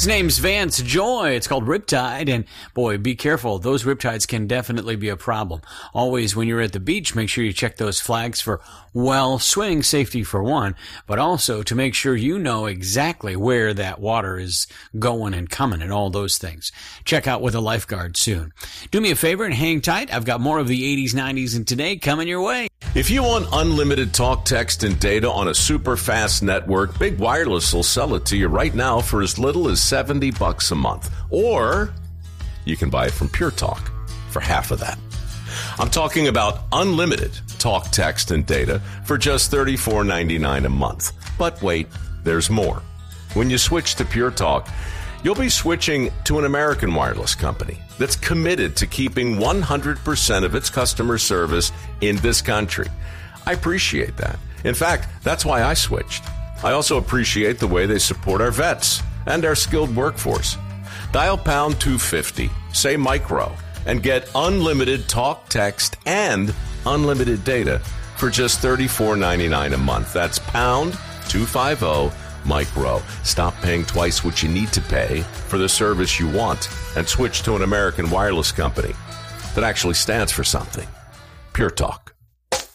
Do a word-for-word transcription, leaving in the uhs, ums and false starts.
His name's Vance Joy. It's called Riptide, and boy, be careful. Those riptides can definitely be a problem. Always, when you're at the beach, make sure you check those flags for, well, swimming safety for one, but also to make sure you know exactly where that water is going and coming and all those things. Check out with a lifeguard soon. Do me a favor and hang tight. I've got more of the eighties, nineties, and today coming your way. If you want unlimited talk, text, and data on a super fast network, Big Wireless will sell it to you right now for as little as seventy bucks a month. Or you can buy it from Pure Talk for half of that. I'm talking about unlimited talk, text, and data for just thirty-four ninety-nine a month. But wait, there's more. When you switch to Pure Talk, you'll be switching to an American wireless company that's committed to keeping one hundred percent of its customer service in this country. I appreciate that. In fact, that's why I switched. I also appreciate the way they support our vets and our skilled workforce. Dial pound two fifty, say micro, and get unlimited talk, text, and unlimited data for just thirty-four ninety-nine a month. That's pound two fifty, micro. Stop paying twice what you need to pay for the service you want and switch to an American wireless company that actually stands for something. Pure Talk.